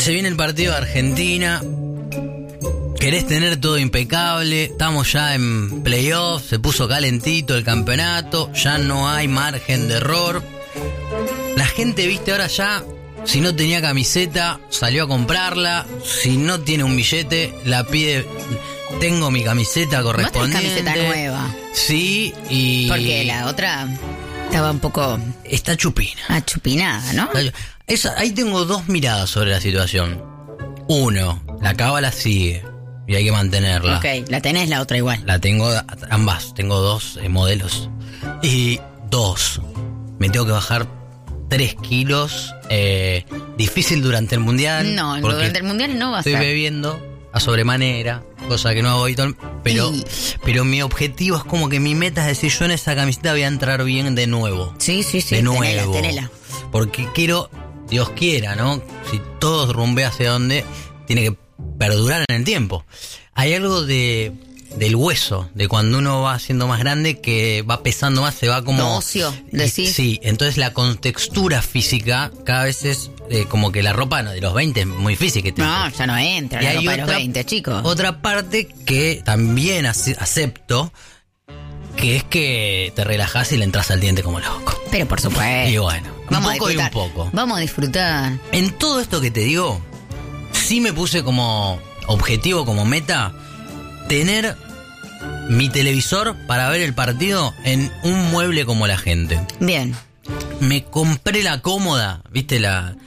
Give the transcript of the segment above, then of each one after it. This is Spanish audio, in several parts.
se viene el partido de Argentina. Querés tener todo impecable. Estamos ya en playoffs. Se puso calentito el campeonato. Ya no hay margen de error. La gente, viste, ahora ya, si no tenía camiseta, salió a comprarla. Si no tiene un billete, la pide. Tengo mi camiseta correspondiente. ¿No tenés camiseta nueva? Sí, y... Porque la otra estaba un poco... Está chupina. Achupinada, ¿no? Ahí tengo dos miradas sobre la situación. Uno, la cábala sigue y hay que mantenerla. Ok, la tenés la otra igual. La tengo ambas, tengo dos modelos. Y dos, me tengo que bajar 3 kilos. Difícil durante el mundial. No, durante el mundial no va a ser. Estoy bebiendo a sobremanera, cosa que no hago habitualmente. Pero mi objetivo es como que mi meta es decir, yo en esa camiseta voy a entrar bien de nuevo. Sí, de nuevo. Tenela. Porque quiero, Dios quiera, ¿no? Si todo rumbea hacia donde, tiene que perdurar en el tiempo. Hay algo del hueso, de cuando uno va siendo más grande, que va pesando más, se va como... Óseo, decís. Sí, entonces la contextura física cada vez es como que la ropa de los 20 es muy física. No, ya no entra la ropa de los 20, chicos. Otra parte que también acepto, que es que te relajás y le entras al diente como loco. Pero por supuesto. Y bueno, un poco y un poco. Vamos a disfrutar. En todo esto que te digo, sí me puse como objetivo, como meta, tener mi televisor para ver el partido en un mueble como la gente. Bien. Me compré la cómoda, ¿viste?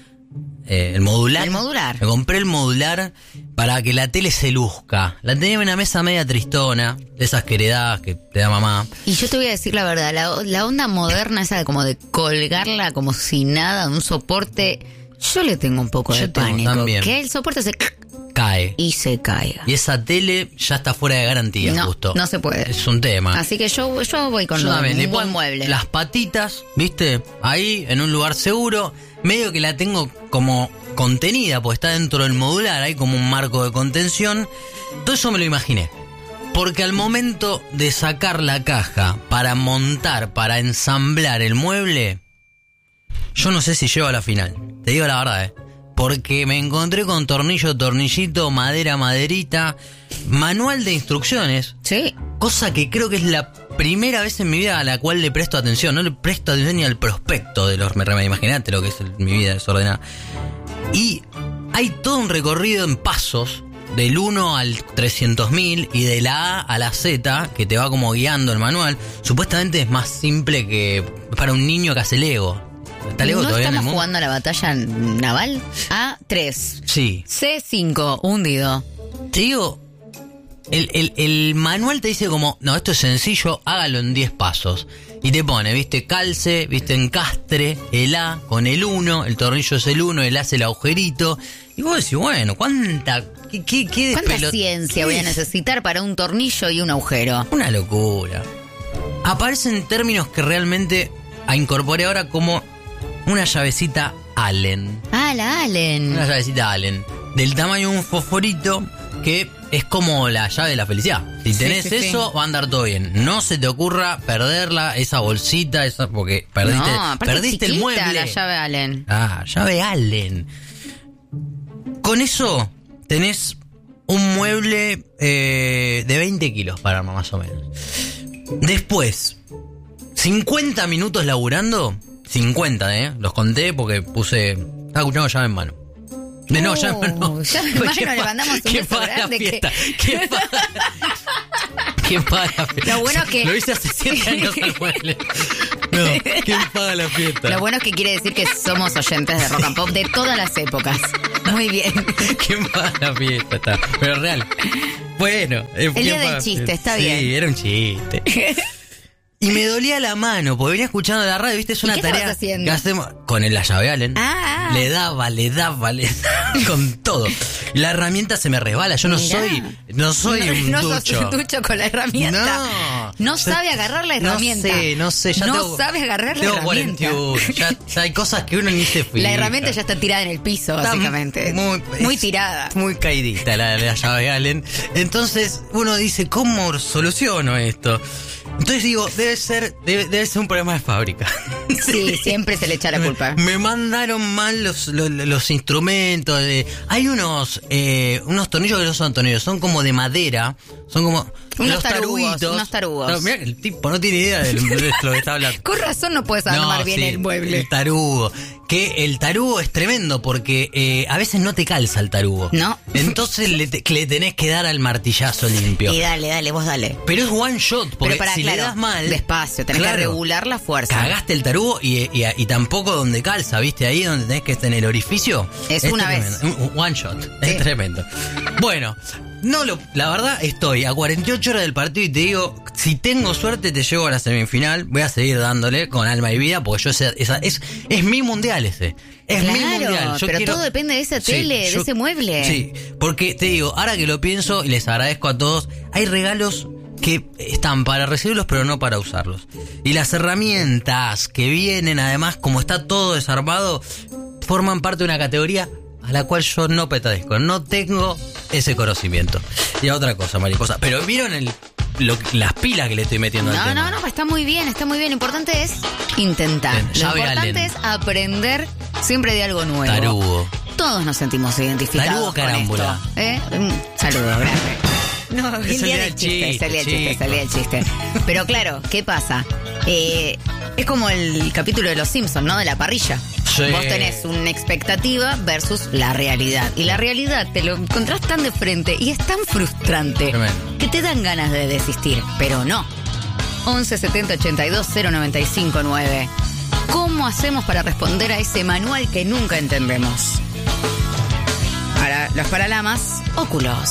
El modular. El modular. Me compré el modular para que la tele se luzca. La tenía en una mesa media tristona, de esas que heredás que te da mamá. Y yo te voy a decir la verdad, la onda moderna esa como de colgarla como si nada, un soporte, yo le tengo un poco de pánico. También. Que el soporte se cae. Y se caiga. Y esa tele ya está fuera de garantía, no, justo. No se puede. Es un tema. Así que yo voy con un buen mueble. Las patitas, ¿viste? Ahí, en un lugar seguro. Medio que la tengo como contenida, porque está dentro del modular, hay como un marco de contención. Todo eso me lo imaginé. Porque al momento de sacar la caja para montar, para ensamblar el mueble, yo no sé si llego a la final. Te digo la verdad, porque me encontré con tornillito, madera, maderita, manual de instrucciones. Sí. Cosa que creo que es la primera vez en mi vida a la cual le presto atención. No le presto atención ni al prospecto de los remeros. Imagínate lo que es mi vida desordenada. Y hay todo un recorrido en pasos, del 1 al 300.000 y de la A a la Z, que te va como guiando el manual. Supuestamente es más simple que para un niño que hace Lego. ¿Está Lego ¿No todavía en el estamos mundo? jugando a la batalla naval? A3. Sí. C5, hundido. Te digo, el manual te dice como, no, esto es sencillo, hágalo en 10 pasos. Y te pone, viste, calce, viste, encastre, el A con el 1, el tornillo es el 1, el A es el agujerito. Y vos decís, bueno, ¿cuánta ciencia voy a necesitar para un tornillo y un agujero? Una locura. Aparecen términos que realmente incorporé ahora como una llavecita Allen. Ah, la Allen. Una llavecita Allen. Del tamaño de un fosforito, que es como la llave de la felicidad. Si tenés eso, va a andar todo bien. No se te ocurra perderla, esa bolsita, porque perdiste el mueble. La llave Allen. Ah, llave Allen. Con eso tenés un mueble de 20 kilos para armar, más o menos. Después, 50 minutos laburando. 50, los conté porque estaba escuchando llave en mano. No, llave en mano. Llave en mano, le mandamos un beso grande. ¿Quién paga la fiesta? Lo bueno es que... Lo hice hace 7 años al mueble. No, ¿quién paga la fiesta? Lo bueno es que quiere decir que somos oyentes de rock and pop de todas las épocas. Muy bien. ¿Quién paga la fiesta? Está. Pero real. Bueno. El día del chiste, está bien. Sí, era un chiste. Y me dolía la mano, porque venía escuchando la radio, ¿viste? Es una tarea que hacemos con la llave Allen. Le daba con todo. La herramienta se me resbala. Yo no soy un ducho. No sos un ducho con la herramienta. No sabe agarrar la herramienta. No sé. Ya no sabe agarrar la herramienta. Tengo 41. Ya hay cosas que uno ni se fija. La herramienta ya está tirada en el piso, básicamente. Muy tirada. Muy caidita la llave Allen. Entonces uno dice, ¿cómo soluciono esto? Entonces digo, debe ser un problema de fábrica. Sí, siempre se le echa la culpa. Me mandaron mal los instrumentos. Hay unos tornillos que no son tornillos, son como de madera. Son como unos tarugos. No, mirá, el tipo no tiene idea de lo que está hablando. Con razón no puedes armar bien el mueble. El tarugo. Que el tarugo es tremendo porque a veces no te calza el tarugo. No. Entonces le tenés que dar al martillazo limpio. Y dale, vos dale. Pero es one shot, porque si le das mal... Despacio, tenés que regular la fuerza. Cagaste el tarugo y tampoco donde calza, ¿viste? Ahí donde tenés que estar en el orificio. Es una tremendo. vez. One shot. Sí. Es tremendo. Bueno, la verdad estoy a 48 horas del partido y te digo, si tengo suerte te llevo a la semifinal. Voy a seguir dándole con alma y vida porque yo es mi mundial ese. Es mi mundial. Pero todo depende de esa tele, de ese mueble. Sí, porque te digo, ahora que lo pienso y les agradezco a todos, hay regalos que están para recibirlos pero no para usarlos. Y las herramientas que vienen, además, como está todo desarmado, forman parte de una categoría a la cual yo no pertenezco. No tengo ese conocimiento. Y a otra cosa, mariposa. Pero ¿vieron las pilas que le estoy metiendo al tema? No, está muy bien. Lo importante es intentar. Lo importante es aprender siempre de algo nuevo. Tarugo. Todos nos sentimos identificados. Tarugo carámbula. Con esto. Saludos, gracias. No, salía el chiste. Pero claro, ¿qué pasa? Es como el capítulo de Los Simpsons, ¿no? De la parrilla. Sí. Vos tenés una expectativa versus la realidad. Y la realidad te lo encontrás tan de frente y es tan frustrante que te dan ganas de desistir. Pero no. 11 70 82 095 9. ¿Cómo hacemos para responder a ese manual que nunca entendemos? Para los paralamas, óculos.